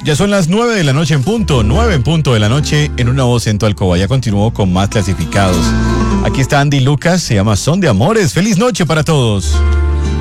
Ya son las 9 de la noche en punto, 9 en punto de la noche en Una Voz en tu Alcoba. Ya continuó con más clasificados. Aquí está Andy Lucas, se llama Son de Amores. ¡Feliz noche para todos!